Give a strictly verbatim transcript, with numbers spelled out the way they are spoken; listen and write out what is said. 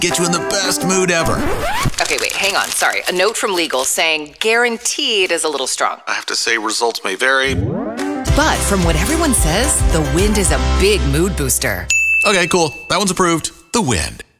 Get you in the best mood ever. Okay, wait, hang on. Sorry. A note from legal saying guaranteed is a little strong. I have to say results may vary. But from what everyone says, the wind is a big mood booster. Okay, cool. That one's approved. The Wind.